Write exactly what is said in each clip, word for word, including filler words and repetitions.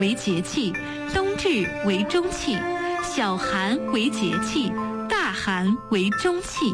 为节气，冬至为中气，小寒为节气，大寒为中气。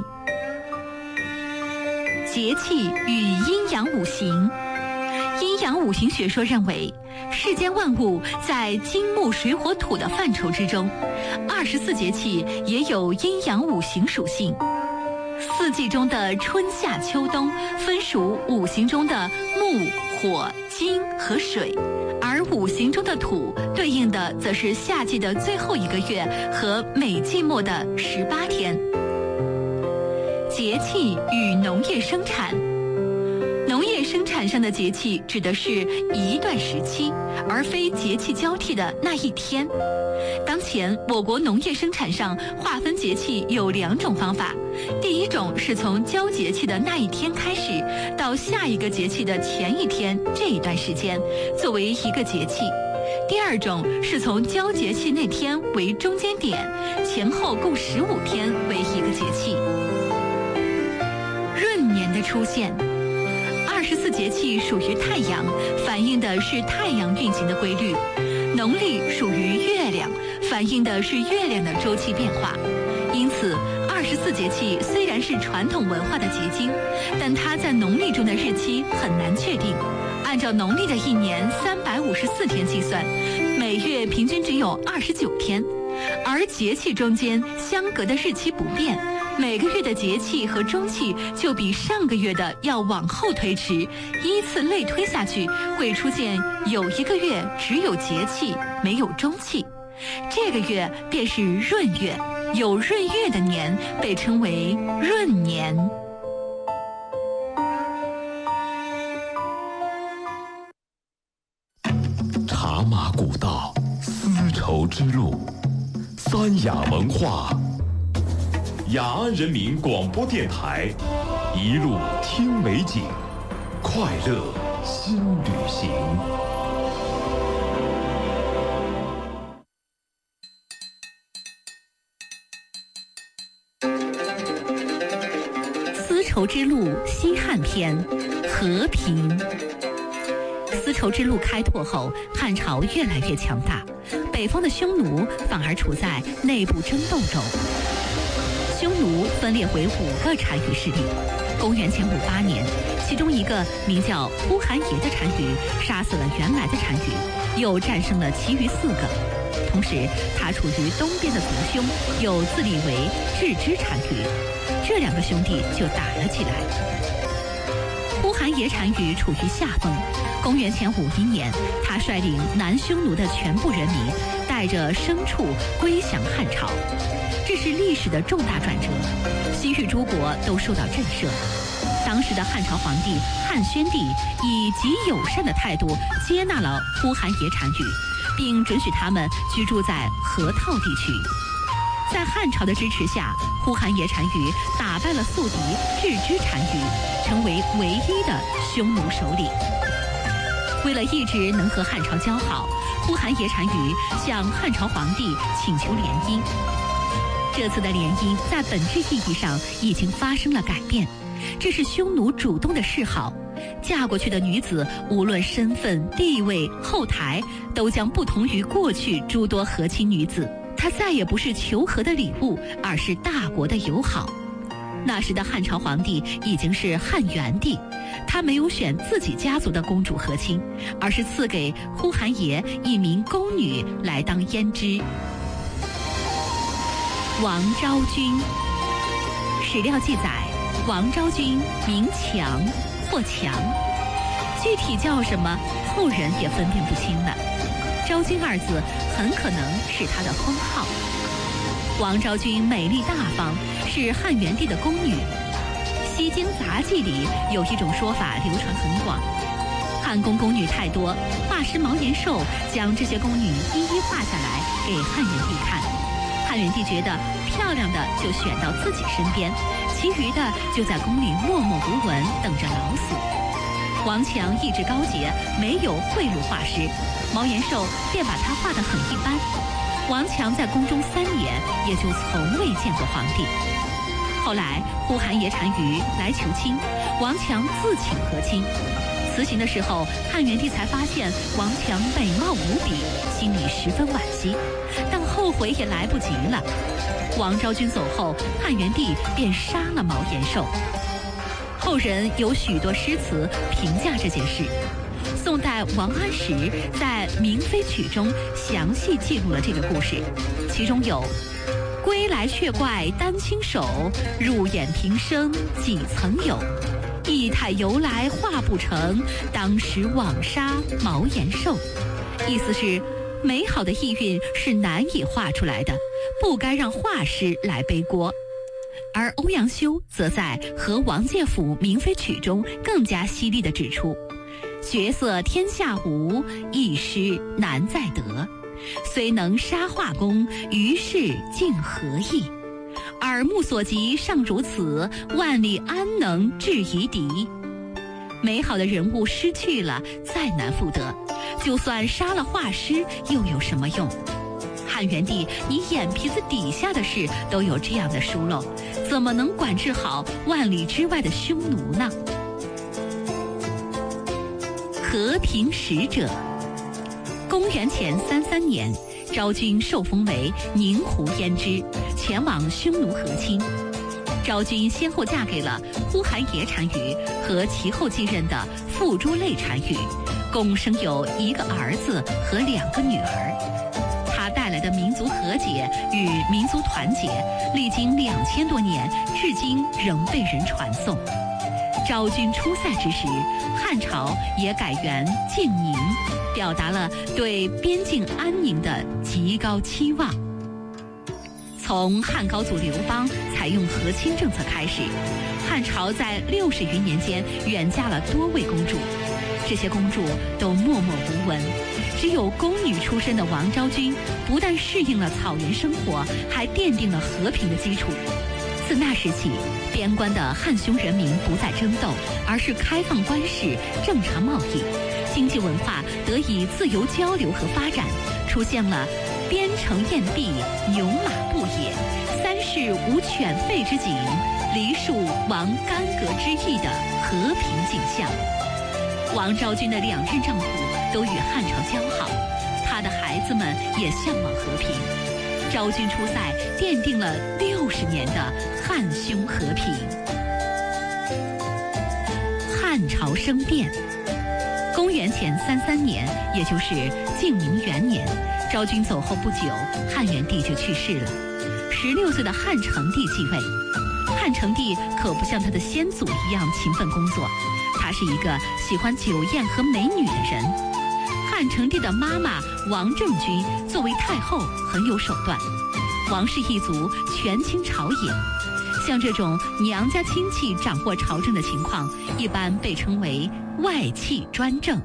节气与阴阳五行。阴阳五行学说认为，世间万物在金木水火土的范畴之中，二十四节气也有阴阳五行属性。四季中的春夏秋冬分属五行中的木、火、金和水，而五行中的土对应的则是夏季的最后一个月和每季末的十八天。节气与农业生产。农业生产上的节气指的是一段时期，而非节气交替的那一天。当前我国农业生产上划分节气有两种方法，第一种是从交节气的那一天开始，到下一个节气的前一天这一段时间作为一个节气；第二种是从交节气那天为中间点，前后共十五天为一个节气。闰年的出现。二十四节气属于太阳，反映的是太阳运行的规律；农历属于月亮，反映的是月亮的周期变化。因此，二十四节气虽然是传统文化的结晶，但它在农历中的日期很难确定。按照农历的一年三百五十四天计算，每月平均只有二十九天，而节气中间相隔的日期不变。每个月的节气和中气就比上个月的要往后推迟，依次类推下去，会出现有一个月只有节气没有中气，这个月便是闰月，有闰月的年被称为闰年。 茶马古道，丝绸之路，三雅文化。雅安人民广播电台，一路听美景，快乐新旅行。 丝绸之路西汉篇，和平。丝绸之路开拓后，汉朝越来越强大，北方的匈奴反而处在内部争斗中。匈奴分裂为五个单于势力。公元前五八年，其中一个名叫呼韩邪的单于杀死了原来的单于，又战胜了其余四个。同时，他处于东边的族兄又自立为郅支单于，这两个兄弟就打了起来。呼韩邪单于处于下风。公元前五一年，他率领南匈奴的全部人民，带着牲畜归降汉朝。这是历史的重大转折，西域诸国都受到震慑。当时的汉朝皇帝汉宣帝以极友善的态度接纳了呼韩邪单于，并准许他们居住在河套地区。在汉朝的支持下，呼韩邪单于打败了宿敌郅支单于，成为唯一的匈奴首领。为了一直能和汉朝交好，呼韩邪单于向汉朝皇帝请求联姻。这次的联姻在本质意义上已经发生了改变，这是匈奴主动的示好。嫁过去的女子无论身份、地位、后台，都将不同于过去诸多和亲女子。她再也不是求和的礼物，而是大国的友好。那时的汉朝皇帝已经是汉元帝，他没有选自己家族的公主和亲，而是赐给呼韩邪一名宫女来当胭脂。王昭君。史料记载，王昭君名强或强，具体叫什么，后人也分辨不清了。昭君二字很可能是她的封号。王昭君美丽大方，是汉元帝的宫女。《西京杂记》里有一种说法流传很广，汉宫宫女太多，画师毛延寿将这些宫女一一画下来给汉元帝看。汉元帝觉得漂亮的就选到自己身边，其余的就在宫里默默无闻，等着老死。王强意志高洁，没有贿赂画师，毛延寿便把他画得很一般。王强在宫中三年，也就从未见过皇帝。后来呼韩邪单于来求亲，王强自请和亲。 辞行的时候，汉元帝才发现王强美貌无比，心里十分惋惜，但后悔也来不及了。王昭君走后，汉元帝便杀了毛延寿。后人有许多诗词评价这件事。宋代王安石在《明妃曲》中详细记录了这个故事，其中有“归来却怪丹青手，入眼平生几曾有。意态由来画不成，当时枉杀毛延寿”。意思是，美好的意蕴是难以画出来的，不该让画师来背锅。而欧阳修则在《和王介甫明妃曲》中更加犀利地指出：“绝色天下无，一诗难再得。虽能杀画工，于是竟何益？耳目所及尚如此，万里安能制夷狄？”美好的人物失去了，再难复得，就算杀了画师，又有什么用？汉元帝，你眼皮子底下的事都有这样的疏漏，怎么能管制好万里之外的匈奴呢？和平使者。公元前三三年，昭君受封为宁胡胭脂，前往匈奴和亲。昭君先后嫁给了呼韩邪单于和其后继任的傅珠类单于，共生有一个儿子和两个女儿。他带来的民族和解与民族团结，历经两千多年，至今仍被人传颂。昭君出塞之时，汉朝也改元晋宁，表达了对边境安宁的极高期望。从汉高祖刘邦采用和亲政策开始，汉朝在六十余年间远嫁了多位公主，这些公主都默默无闻，只有宫女出身的王昭君不但适应了草原生活，还奠定了和平的基础。自那时起，边关的汉匈人民不再争斗，而是开放关市，正常贸易，经济文化得以自由交流和发展，出现了边城雁闭，牛马不野，三世无犬吠之景，梨树亡干戈之意的和平景象。王昭君的两任丈夫都与汉朝交好，她的孩子们也向往和平。昭君出塞，奠定了六十年的汉匈和平。汉朝生变。公元前三三年，也就是晋宁元年，昭君走后不久，汉元帝就去世了。十六岁的汉成帝继位。汉成帝可不像他的先祖一样勤奋工作，他是一个喜欢酒宴和美女的人。汉成帝的妈妈王政君作为太后很有手段，王氏一族权倾朝野，像这种娘家亲戚掌握朝政的情况，一般被称为外戚专政。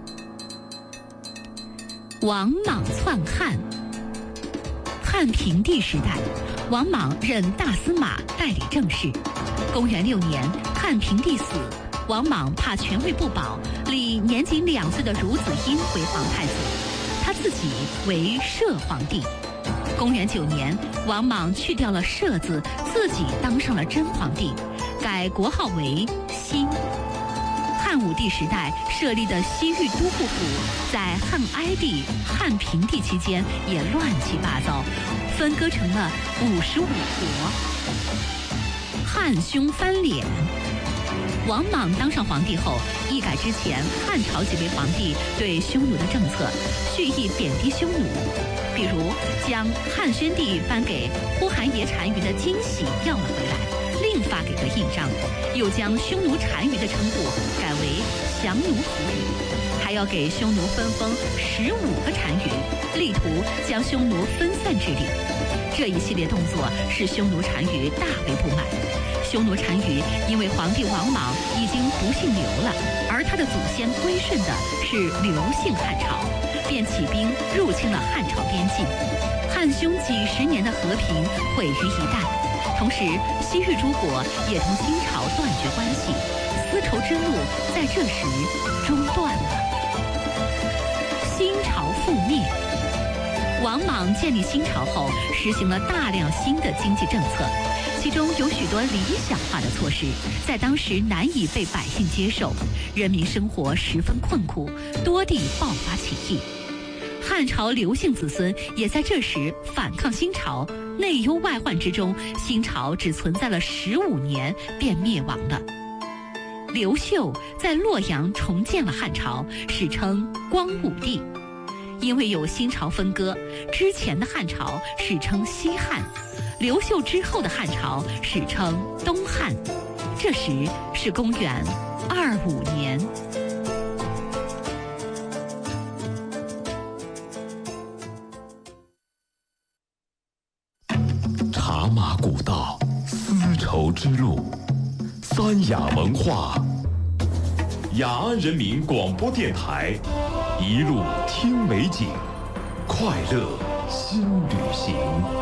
王莽篡汉。汉平帝时代，王莽任大司马，代理政事。公元六年，汉平帝死，王莽怕权位不保，立年仅两岁的孺子婴为皇太子，他自己为摄皇帝。公元九年，王莽去掉了摄字，自己当上了真皇帝，改国号为新。汉武帝时代设立的西域都护府，在汉哀帝、汉平帝期间也乱七八糟，分割成了五十五国。汉匈翻脸。王莽当上皇帝后，一改之前汉朝几位皇帝对匈奴的政策，蓄意贬低匈奴。比如将汉宣帝颁给呼韩邪单于的金玺要了回来，另发给个印章，又将匈奴单于的称呼改为降奴伏语，还要给匈奴分封十五个单于，力图将匈奴分散治理。这一系列动作使匈奴单于大为不满。匈奴单于因为皇帝王莽已经不姓刘了，而他的祖先归顺的是刘姓汉朝，便起兵入侵了汉朝边境，汉匈几十年的和平毁于一旦。同时，西域诸国也同新朝断绝关系，丝绸之路在这时中断了。新朝覆灭。王莽建立新朝后，实行了大量新的经济政策， 其中有许多理想化的措施，在当时难以被百姓接受，人民生活十分困苦，多地爆发起义。汉朝刘姓子孙也在这时反抗新朝，内忧外患之中，新朝只存在了十五年便灭亡了。刘秀在洛阳重建了汉朝，史称光武帝。因为有新朝分割，之前的汉朝史称西汉，刘秀之后的汉朝史称东汉。这时是公元二五年。 茶马古道，丝绸之路，三雅文化。雅安人民广播电台，一路听美景，快乐新旅行。